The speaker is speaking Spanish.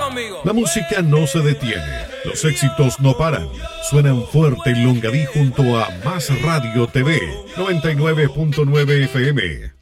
conmigo. La música no se detiene, los éxitos no paran. Suenan fuerte en Longaví junto a Más Radio TV 99.9 FM.